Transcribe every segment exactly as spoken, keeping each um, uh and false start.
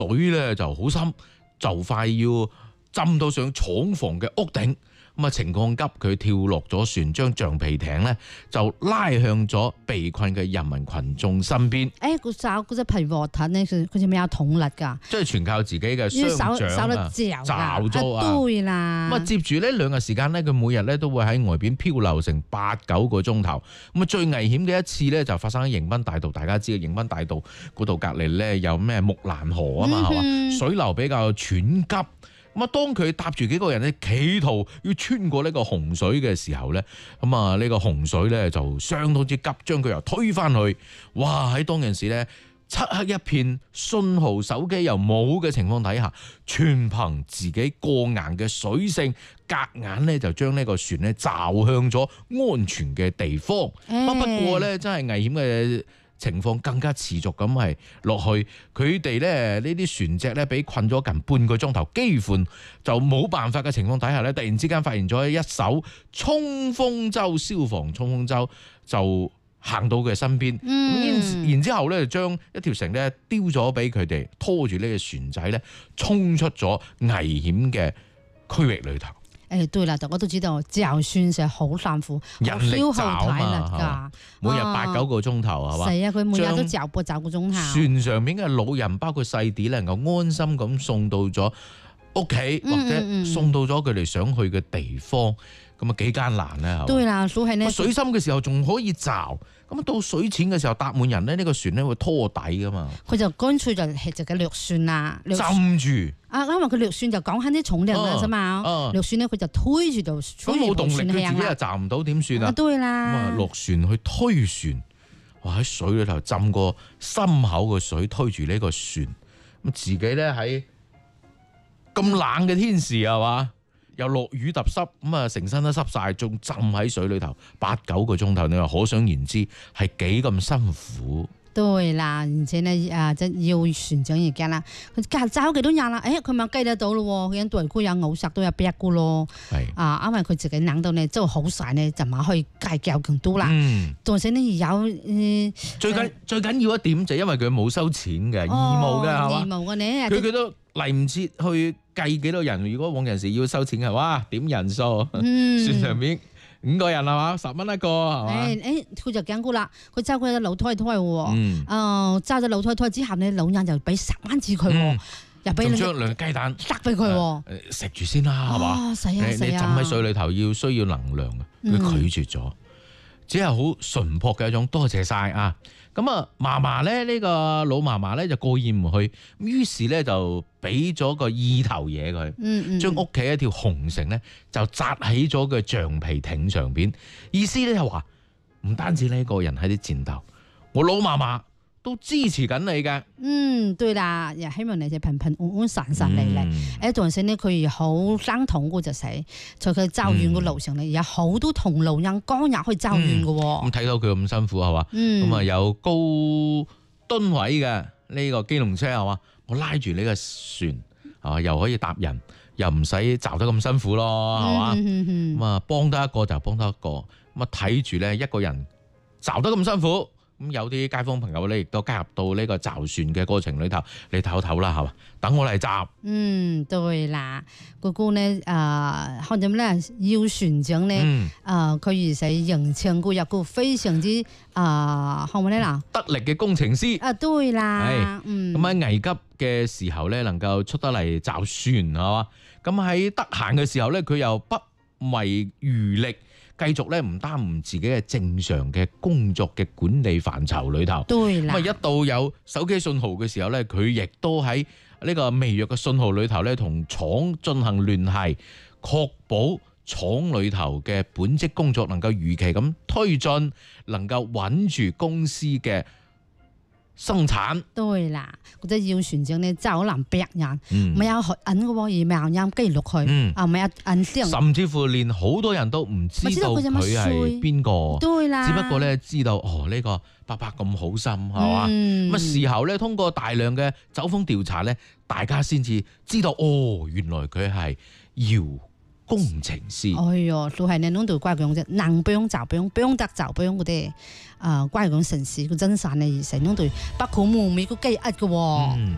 水咧就好深，就快要浸到上廠房嘅屋頂。咁啊情況急，佢跳落咗船，將橡皮艇咧就拉向咗被困嘅人民群眾身邊。 誒，佢找嗰隻皮鑊盾咧，佢佢係咪有動力㗎？ 即係全靠自己嘅雙掌啊，罩咗啊！ 對啦。 咁啊，接住呢兩日時間咧，佢每日咧都會喺外邊漂流成八九個鐘頭。咁啊，最危險嘅一次咧就發生喺迎賓大道。大家知道迎賓大道嗰度隔離咧有咩木蘭河啊嘛，係嘛、嗯？水流比較湍急。咁啊，當佢搭住幾個人咧，企圖要穿過呢個洪水嘅時候咧，咁啊呢個洪水咧就相當之急，將佢又推翻去。哇！喺當陣時咧，漆黑一片，信號手機又冇嘅情況底下，全憑自己過硬嘅水性，夾硬咧就將呢個船咧罩向咗安全嘅地方。欸、不過咧，真係危險嘅情況更加持續咁係落去，佢哋咧呢啲船隻咧俾困咗近半個鐘頭，幾乎就冇辦法嘅情況底下咧，突然之間發現咗一艘衝鋒舟，消防衝鋒舟就行到佢身邊，嗯、然之後咧就將一條繩咧丟咗俾佢哋，拖住呢個船仔咧衝出咗危險嘅區域裏頭。 誒，對啦，我都知道，就算係好辛苦， 人力消耗體力㗎， 每日八九個鐘頭係嘛？ 係啊，佢每日都就播九個鐘頭。 船上面嘅老人包括細啲能夠安心咁送到咗屋企，或者送到咗佢哋想去嘅地方，咁啊幾艱難咧，係嘛？ 對啦，所以呢， 水深嘅時候仲可以罩，咁到水淺嘅時候搭滿人咧，呢個船咧會拖底㗎嘛。佢就乾脆就係就嘅掠船啦， 浸住。 啊，因為佢掠船就講緊啲重量啦啫嘛，掠船咧佢就推住就咁冇動力，佢自己又站唔到點算啊？ 對啦， 咁啊落船去推船，哇喺水裏頭浸過心口嘅水推住呢個船，咁自己咧喺咁冷嘅天時係嘛，又落雨揼濕，咁啊成身都濕晒，仲浸喺水裏頭八九個鐘頭，你話可想而知係幾咁辛苦。 對啦，而且呢，啊，即係要船長而家啦，佢隔走幾多日啦？誒、哎，佢咪計得到咯？佢人對佢有咬實都有逼噶咯。係啊，因為佢自己冷到呢，即係好晒呢，就咪可以計較更多啦。嗯，仲且呢有誒、嗯， 最緊、呃、最緊要一點就係因為佢冇收錢嘅、哦、義務嘅係嘛？義務嘅呢，佢佢都嚟唔切去計幾多人。如果往陣時要收錢嘅，哇，點人數？嗯，船上面。五個人係嘛，十蚊一個係嘛？誒誒， 佢就講過啦，佢揸佢隻老太太喎，嗯，誒揸隻老太太之後呢，老人就俾十蚊紙佢，嗯、又俾將兩雞蛋塞俾佢， 食住先啦，係嘛？ 啊，死啊死啊！ 你浸喺水裏頭要需要能量嘅，佢拒絕咗。嗯只係好淳樸嘅一種多謝晒啊！咁啊，嫲嫲咧呢個老嫲嫲咧就過意唔去，於是咧就俾咗個意頭嘢佢，嗯嗯將屋企一條紅繩咧就紮喺咗個橡皮艇上邊，意思咧就話唔單止呢個人喺啲戰鬥，我老嫲嫲都支持緊你嘅。 嗯，對啦，也希望你哋平平安安、散散利利。誒，當時呢，佢好生痛嗰隻死，在佢走遠嘅路上咧，有好多同路人剛入去走遠嘅。 咁睇到佢咁辛苦係嘛？咁啊有高噸位嘅呢個機動車係嘛？我拉住呢個船啊，又可以搭人，又唔使走得咁辛苦咯，係嘛？咁啊幫得一個就幫得一個，咁啊睇住咧一個人走得咁辛苦。咁有啲街坊朋友咧，亦都加入到呢個閘船嘅過程裏頭，你唞唞啦，係嘛？等我嚟閘。嗯， 對啦，嗰個咧誒，看點咧要船長咧誒，佢而使迎請過一個非常之誒，看唔咧啦？ 得力嘅工程師。啊， 對啦。嗯。 咁喺危急嘅時候咧，能夠出得嚟閘船係嘛？咁喺得閒嘅時候咧，佢又不遺餘力。繼續咧唔耽誤自己嘅正常嘅工作嘅管理範疇裏頭，對啦。咁啊一到有手機信號嘅時候咧，佢亦都喺呢個微弱嘅信號裏頭咧，同廠進行聯繫，確保廠裏頭嘅本職工作能夠如期咁推進，能夠穩住公司嘅生產。對啦，嗰隻要船長咧真係好難逼人，唔係有學銀嘅喎，而盲音記錄佢，啊唔係有銀先， 甚至乎連好多人都唔知道佢係邊個。對啦，只不過咧知道哦呢個伯伯咁好心係嘛，咁啊事後咧通過大量嘅走訪調查咧，大家先至知道哦原來佢係姚工程師。哎喲，都係呢種對怪講啫，能幫就幫，幫得就幫嗰啲。啊，怪講城市個真善嘅而成，呢對不可磨滅個記憶嘅喎。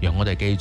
讓我哋記